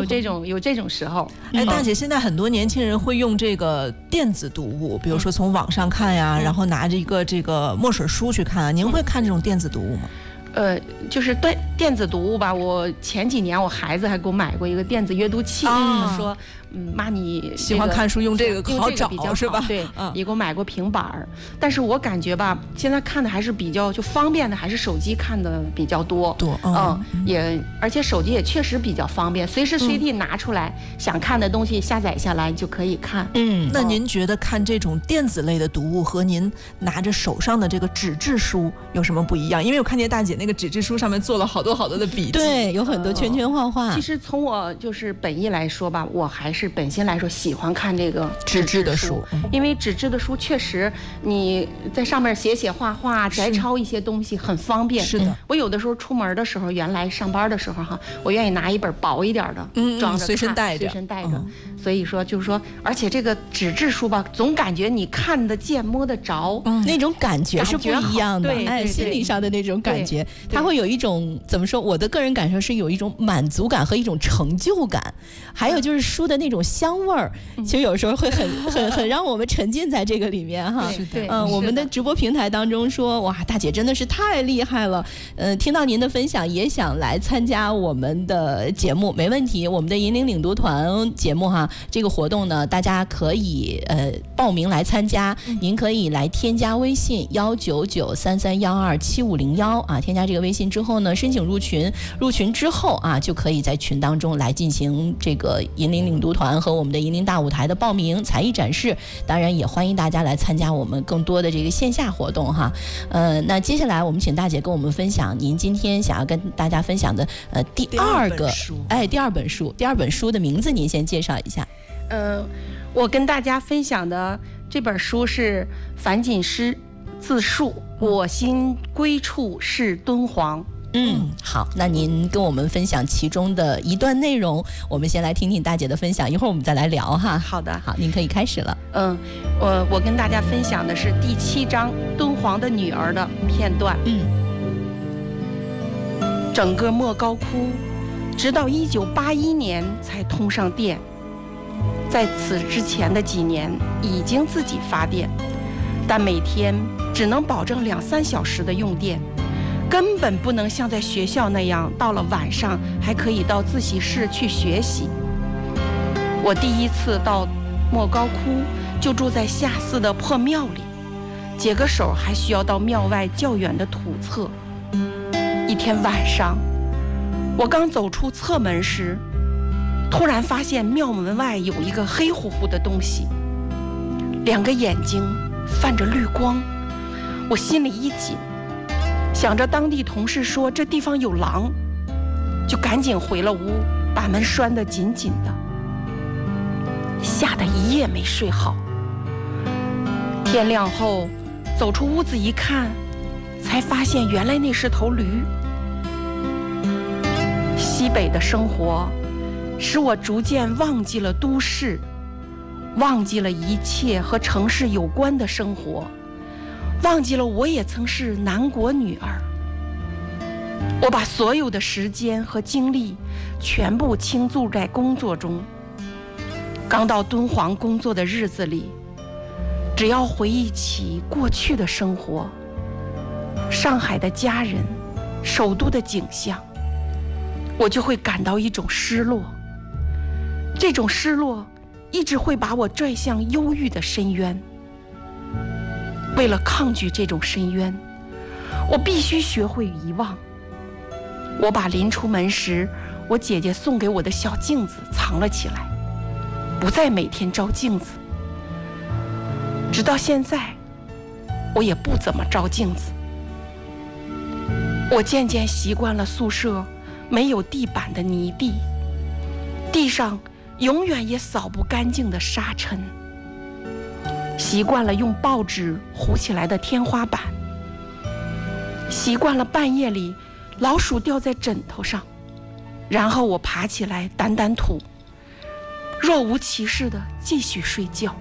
有这种时候。 哎，大姐，现在很多年轻人会用这个电子读物，比如说从网上看呀，然后拿着一个这个墨水书去看啊。您会看这种电子读物吗？ 就是电子读物吧。我前几年我孩子还给我买过一个电子阅读器，说妈你喜欢看书用这个好找是吧？ 对，也给我买过平板儿。但是我感觉吧，现在看的还是比较就方便的，还是手机看的比较多。而且手机也确实比较方便，随时随地拿出来，想看的东西下载下来就可以看。 那您觉得看这种电子类的读物和您拿着手上的这个纸质书有什么不一样？因为我看见大姐那个纸质书上面做了好多好多的笔记， 对，有很多圈圈画画。 其实从我就是本意来说吧，我还是本心来说喜欢看这个纸质的书，因为纸质的书确实你在上面写画画、摘抄一些东西很方便。 是的， 我有的时候出门的时候，原来上班的时候哈，我愿意拿一本薄一点的，装着随身带着。 所以说就是说，而且这个纸质书吧，总感觉你看得见、摸得着， 那种感觉是不一样的。 对， 心理上的那种感觉，它会有一种怎么说？我的个人感受是有一种满足感和一种成就感，还有就是书的那种香味儿，其实有时候会很让我们沉浸在这个里面哈。我们的直播平台当中说，哇，大姐真的是太厉害了。听到您的分享，也想来参加我们的节目，没问题。我们的引领领读团节目哈，这个活动呢，大家可以报名来参加。您可以来添加微信19933127501啊，添加这个微信之后呢，申请入群。入群之后啊，就可以在群当中来进行这个引领领读团和我们的引领大舞台的报名、才艺展示。当然，也欢迎大家来参加我们更多的这个线下活动哈。那接下来我们请大姐跟我们分享您今天想要跟大家分享的第二本书的名字，您先介绍一下。 我跟大家分享的这本书是樊锦诗自述，我心归处是敦煌。 好，那您跟我们分享其中的一段内容，我们先来听听大姐的分享，一会儿我们再来聊哈。 好的， 好，您可以开始了。 我跟大家分享的是第7章敦煌的女儿的片段。整个莫高窟直到1981年才通上电，在此之前的几年已经自己发电，但每天只能保证2-3小时的用电，根本不能像在学校那样到了晚上还可以到自习室去学习。我第一次到莫高窟就住在下寺的破庙里，解个手还需要到庙外较远的土侧。一天晚上，我刚走出侧门时，突然发现庙门外有一个黑乎乎的东西，2个眼睛泛着绿光。我心里一紧，想着当地同事说这地方有狼，就赶紧回了屋，把门拴得紧紧的，吓得一夜没睡好。天亮后走出屋子一看，才发现原来那是头驴。西北的生活使我逐渐忘记了都市，忘记了一切和城市有关的生活，忘记了我也曾是南国女儿。我把所有的时间和精力全部倾注在工作中。刚到敦煌工作的日子里，只要回忆起过去的生活，上海的家人，首都的景象，我就会感到一种失落。这种失落一直会把我拽向忧郁的深渊。为了抗拒这种深渊，我必须学会遗忘。我把临出门时我姐姐送给我的小镜子藏了起来，不再每天照镜子。直到现在，我也不怎么照镜子。我渐渐习惯了宿舍没有地板的泥地，地上永远也扫不干净的沙尘，习惯了用报纸糊起来的天花板，习惯了半夜里老鼠掉在枕头上，然后我爬起来掸掸土，若无其事地继续睡觉。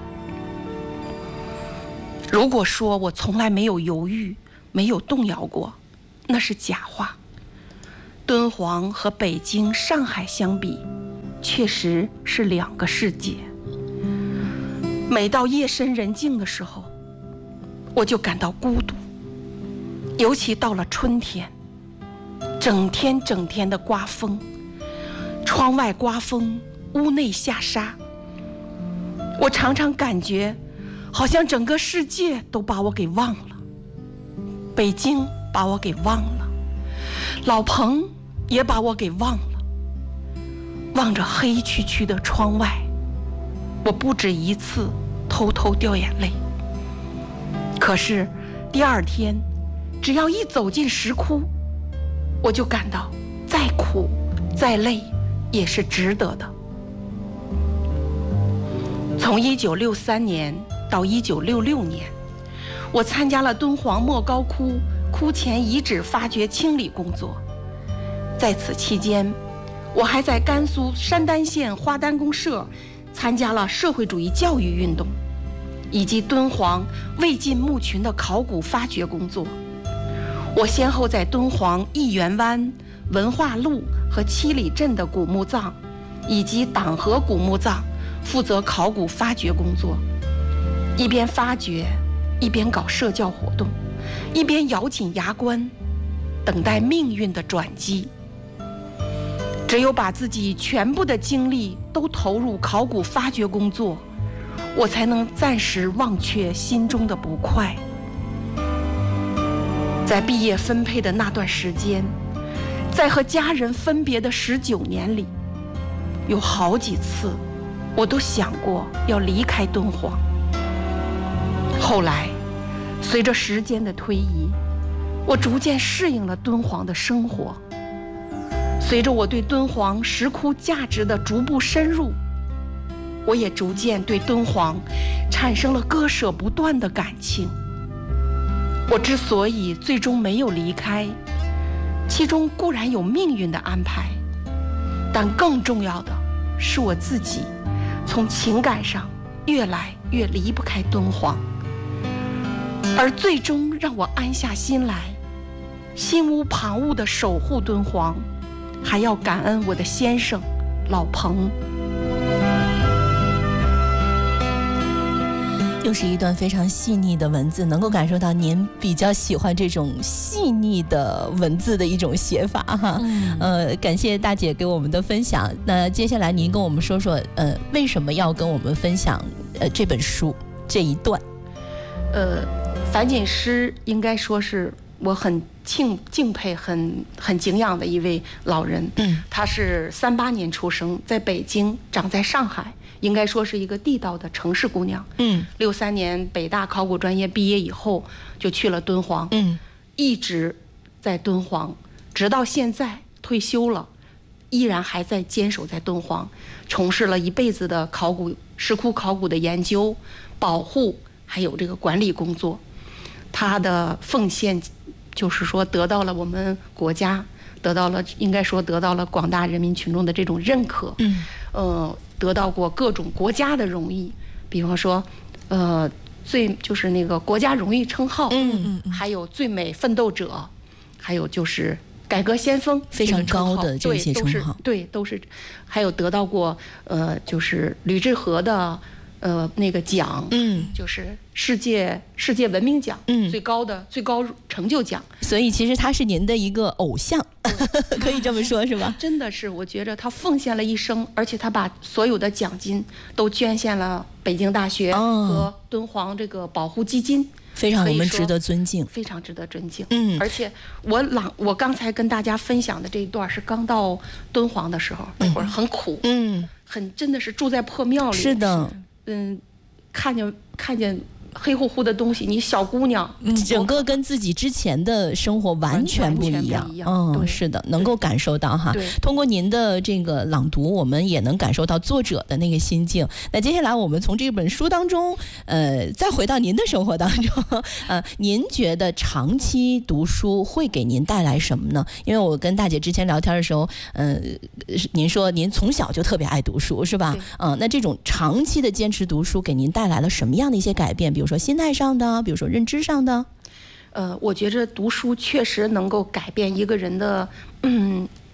如果说我从来没有犹豫，没有动摇过，那是假话。敦煌和北京、上海相比， 确实是两个世界。每到夜深人静的时候，我就感到孤独，尤其到了春天，整天的刮风，窗外刮风，屋内下沙，我常常感觉好像整个世界都把我给忘了，北京把我给忘了，老彭也把我给忘了。望着黑黢黢的窗外，我不止一次偷偷掉眼泪。可是第二天，只要一走进石窟，我就感到再苦再累也是值得的。从1963年到1966年，我参加了敦煌莫高窟窟前遗址发掘清理工作。在此期间，我还在甘肃山丹县花丹公社参加了社会主义教育运动，以及敦煌魏晋墓群的考古发掘工作。我先后在敦煌义园湾、文化路和七里镇的古墓葬，以及党河古墓葬负责考古发掘工作，一边发掘，一边搞社教活动，一边咬紧牙关，等待命运的转机。只有把自己全部的精力都投入考古发掘工作，我才能暂时忘却心中的不快。在毕业分配的那段时间，在和家人分别的19年里，有好几次我都想过要离开敦煌。后来随着时间的推移，我逐渐适应了敦煌的生活。随着我对敦煌石窟价值的逐步深入，我也逐渐对敦煌产生了割舍不断的感情。我之所以最终没有离开，其中固然有命运的安排，但更重要的是我自己从情感上越来越离不开敦煌。而最终让我安下心来，心无旁骛地守护敦煌，还要感恩我的先生老彭。 又是一段非常细腻的文字，能够感受到您比较喜欢这种细腻的文字的一种写法哈。感谢大姐给我们的分享。那接下来您跟我们说说，为什么要跟我们分享这本书这一段？ 樊锦诗应该说是我很敬佩、很敬仰的一位老人。他是38年出生，在北京，长在上海，应该说是一个地道的城市姑娘。63年北大考古专业毕业以后，就去了敦煌。一直在敦煌，直到现在退休了，依然还在坚守在敦煌，从事了一辈子的考古石窟考古的研究、保护，还有这个管理工作。他的奉献就是说得到了我们国家，应该说得到了广大人民群众的这种认可。得到过各种国家的荣誉，比方说就是那个国家荣誉称号，还有最美奋斗者，还有就是改革先锋， 非常高的这些称号。 对，都是还有得到过就是吕志和的那个奖，就是世界文明奖，最高成就奖。 所以其实他是您的一个偶像，可以这么说，是吧？ 真的是，我觉着他奉献了一生，而且他把所有的奖金都捐献了北京大学和敦煌这个保护基金。 非常我们值得尊敬， 非常值得尊敬。而且我刚才跟大家分享的这一段是刚到敦煌的时候，那会儿很苦，真的是住在破庙里。 是的。 看见黑乎乎的东西，你小姑娘， 整个跟自己之前的生活完全不一样。是的，能够感受到哈。通过您的这个朗读，我们也能感受到作者的那个心境。那接下来我们从这本书当中，再回到您的生活当中，您觉得长期读书会给您带来什么呢？因为我跟大姐之前聊天的时候，您说您从小就特别爱读书，是吧？那这种长期的坚持读书给您带来了什么样的一些改变？比如说心态上的，比如说认知上的。 我觉着读书确实能够改变一个人的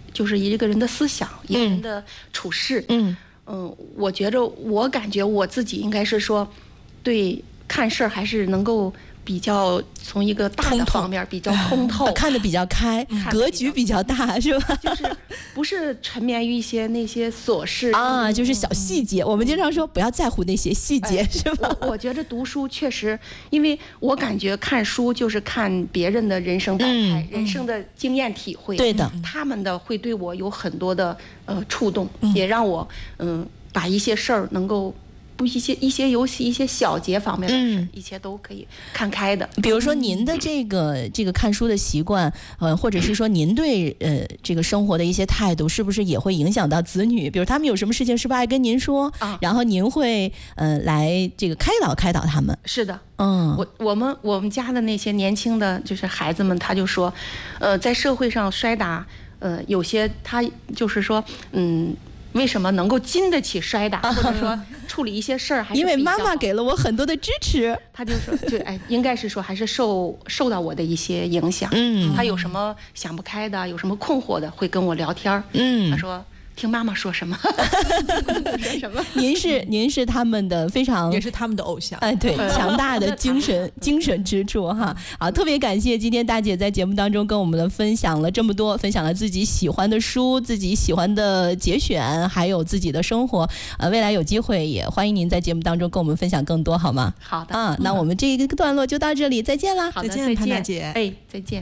就是一个人的思想，一个人的处事。我感觉我自己应该是说，对看事儿还是能够比较从一个大的方面比较通透， 看得比较开，格局比较大，是吧？ 就是不是沉湎于一些那些琐事啊，就是小细节。我们经常说不要在乎那些细节，是吧？ 我觉得读书确实，因为我感觉看书就是看别人的人生百态、人生的经验体会。 对的， 他们的会对我有很多的触动，也让我把一些事儿能够。不一些游戏一些小节方面的事，一切都可以看开的。 比如说您的这个看书的习惯，或者是说您对这个生活的一些态度，是不是也会影响到子女？比如他们有什么事情，是不是爱跟您说？然后您会来这个开导他们？ 是的，我们家的那些年轻的就是孩子们，他就说，在社会上摔打，有些他就是说，为什么能够经得起摔打，或者说处理一些事儿，还是因为妈妈给了我很多的支持。 他就说，应该是说还是受到我的一些影响。他有什么想不开的，有什么困惑的，会跟我聊天。他说。听妈妈说什么说什么。 您是他们的非常， 也是他们的偶像。 对，强大的精神支柱哈。好，特别感谢今天大姐在节目当中跟我们分享了这么多，分享了自己喜欢的书、自己喜欢的节选，还有自己的生活。未来有机会也欢迎您在节目当中跟我们分享更多，好吗？ 好的。 那我们这个段落就到这里，再见啦！ 好的， 再见，潘大姐。 再见。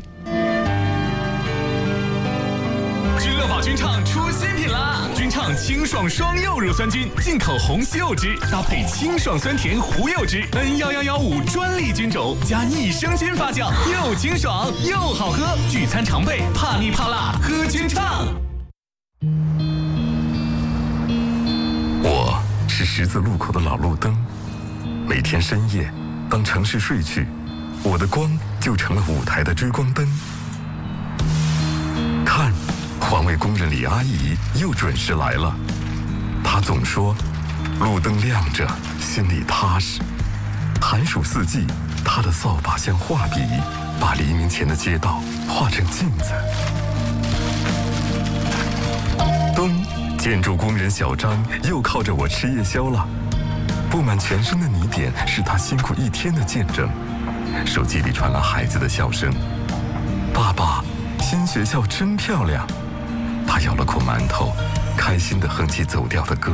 知乐宝菌畅出新品啦！菌畅清爽双柚乳酸菌，进口红西柚汁，搭配清爽酸甜胡柚汁 ，N1115专利菌种加益生菌发酵，又清爽又好喝。聚餐常备，怕腻怕辣，喝菌畅。 我是十字路口的老路灯，每天深夜，当城市睡去，我的光就成了舞台的追光灯。看。环卫工人李阿姨又准时来了，她总说，路灯亮着，心里踏实。寒暑四季，她的扫把像画笔，把黎明前的街道画成镜子。冬，建筑工人小张又靠着我吃夜宵了，布满全身的泥点是他辛苦一天的见证。手机里传来孩子的笑声：“爸爸，新学校真漂亮。”他咬了口馒头，开心地哼起走调的歌。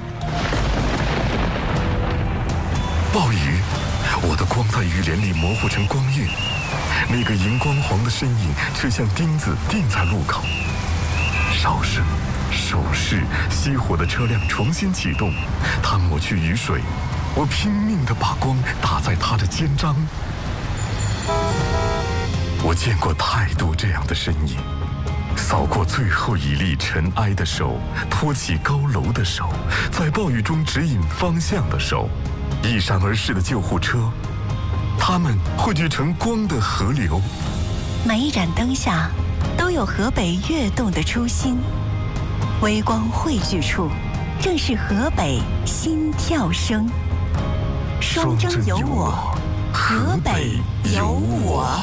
暴雨，我的光在雨帘里模糊成光晕，那个荧光黄的身影却像钉子钉在路口。哨声、手势，熄火的车辆重新启动，他抹去雨水，我拼命地把光打在他的肩章。我见过太多这样的身影。扫过最后一粒尘埃的手，托起高楼的手，在暴雨中指引方向的手，一闪而逝的救护车，它们汇聚成光的河流。 每一盏灯下，都有河北跃动的初心。微光汇聚处，正是河北心跳声。双征有我，河北有我。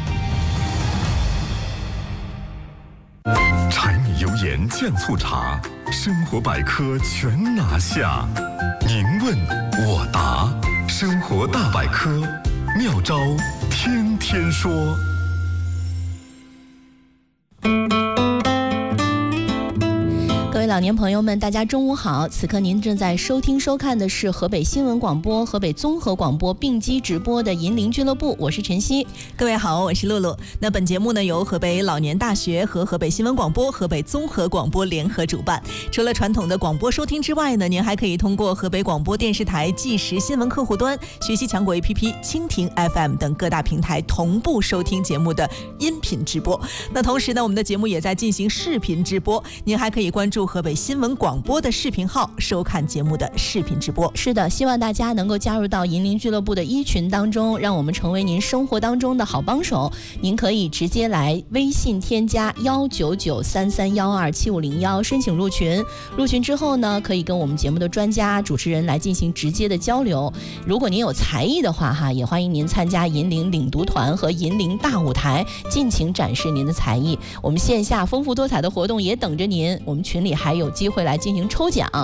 柴米油盐酱醋茶，生活百科全拿下。您问我答，生活大百科，妙招天天说。 各位老年朋友们，大家中午好！此刻您正在收听收看的是河北新闻广播、河北综合广播并机直播的银铃俱乐部，我是晨曦。 各位好，我是露露。那本节目呢，由河北老年大学和河北新闻广播、河北综合广播联合主办。除了传统的广播收听之外呢，您还可以通过河北广播电视台即时新闻客户端、学习强国 APP、蜻蜓 FM 等各大平台同步收听节目的音频直播。那同时呢，我们的节目也在进行视频直播，您还可以关注河北新闻广播的视频号收看节目的视频直播。 是的，希望大家能够加入到银铃俱乐部的1群当中，让我们成为您生活当中的好帮手。您可以直接来微信添加19933127501申请入群。入群之后呢，可以跟我们节目的专家主持人来进行直接的交流。如果您有才艺的话也欢迎您参加银铃领读团和银铃大舞台，尽情展示您的才艺。我们线下丰富多彩的活动也等着您，我们群里还有机会来进行抽奖。